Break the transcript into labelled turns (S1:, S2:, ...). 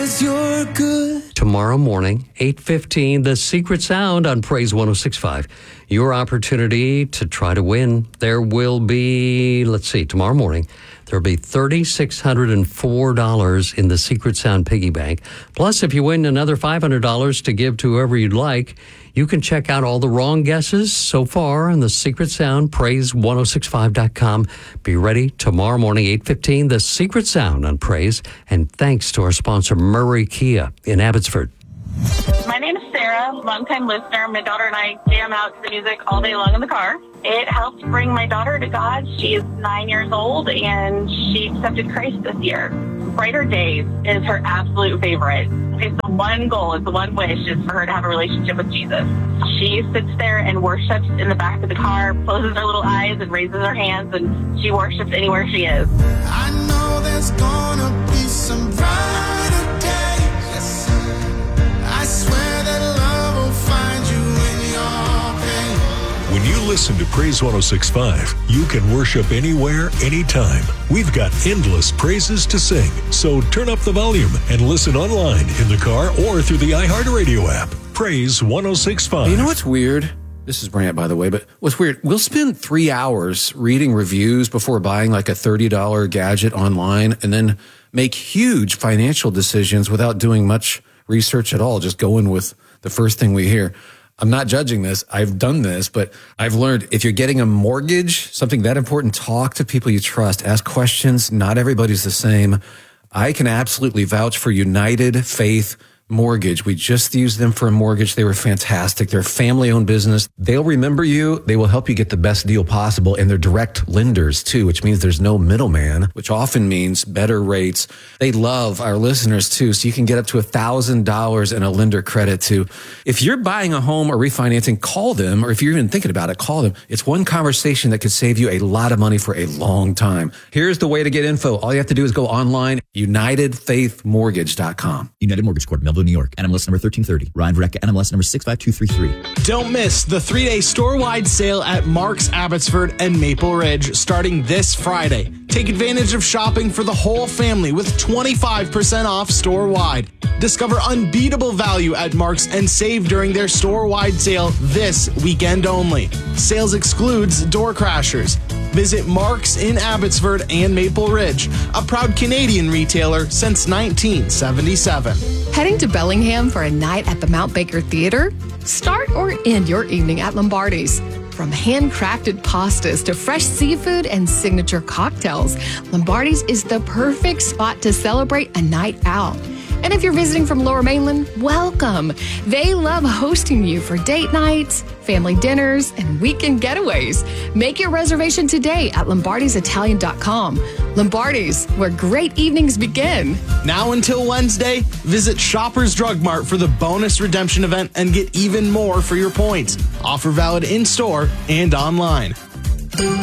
S1: You're good.
S2: Tomorrow morning, 8:15, The Secret Sound on Praise 106.5. Your opportunity to try to win. There will be, tomorrow morning, there will be $3,604 in the Secret Sound piggy bank. Plus, if you win another $500 to give to whoever you'd like, you can check out all the wrong guesses so far on the Secret Sound, Praise1065.com. Be ready tomorrow morning, 8:15, The Secret Sound on Praise. And thanks to our sponsor, Murray Kia in Abbotsford.
S3: My name is Sarah, longtime listener. My daughter and I jam out to the music all day long in the car. It helps bring my daughter to God. She is 9 years old, and she accepted Christ this year. Brighter Days is her absolute favorite. It's the one goal, it's the one wish, is for her to have a relationship with Jesus. She sits there and worships in the back of the car, closes her little eyes and raises her hands, and she worships anywhere she is.
S1: I know there's gonna be some brighter days. I swear that love will find you in your pain.
S4: When you listen to Praise 106.5, you can worship anywhere, anytime. We've got endless praises to sing. So turn up the volume and listen online, in the car, or through the iHeartRadio app. Praise 106.5.
S5: You know what's weird? This is Brant, by the way, but what's weird, we'll spend 3 hours reading reviews before buying like a $30 gadget online and then make huge financial decisions without doing much research at all, just going with the first thing we hear. I'm not judging this. I've done this, but I've learned if you're getting a mortgage, something that important, talk to people you trust, ask questions. Not everybody's the same. I can absolutely vouch for United Faith Mortgage. We just used them for a mortgage. They were fantastic. They're a family-owned business. They'll remember you. They will help you get the best deal possible. And they're direct lenders, too, which means there's no middleman, which often means better rates. They love our listeners, too, so you can get up to $1,000 in a lender credit, too. If you're buying a home or refinancing, call them, or if you're even thinking about it, call them. It's one conversation that could save you a lot of money for a long time. Here's the way to get info. All you have to do is go online, UnitedFaithMortgage.com.
S6: United Mortgage Corp, Melville, New York. NMLS number 1330. Ryan Verrecka, NMLS number 65233.
S7: Don't miss the 3-day store-wide sale at Mark's Abbotsford and Maple Ridge starting this Friday. Take advantage of shopping for the whole family with 25% off store-wide. Discover unbeatable value at Mark's and save during their store-wide sale this weekend only. Sales excludes door crashers. Visit Mark's in Abbotsford and Maple Ridge, a proud Canadian retailer since 1977.
S8: Heading to Bellingham for a night at the Mount Baker Theater? Start or end your evening at Lombardi's. From handcrafted pastas to fresh seafood and signature cocktails, Lombardi's is the perfect spot to celebrate a night out. And if you're visiting from Lower Mainland, welcome. They love hosting you for date nights, family dinners, and weekend getaways. Make your reservation today at Lombardi'sItalian.com. Lombardi's, where great evenings begin.
S7: Now until Wednesday, visit Shoppers Drug Mart for the bonus redemption event and get even more for your points. Offer valid in-store and online.